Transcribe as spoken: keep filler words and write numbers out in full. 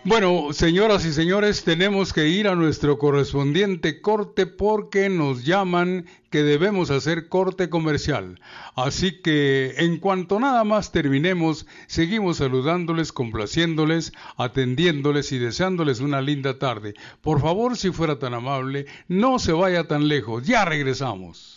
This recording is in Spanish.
Bueno, señoras y señores, tenemos que ir a nuestro correspondiente corte porque nos llaman que debemos hacer corte comercial. Así que en cuanto nada más terminemos, seguimos saludándoles, complaciéndoles, atendiéndoles y deseándoles una linda tarde. Por favor, si fuera tan amable, no se vaya tan lejos. Ya regresamos.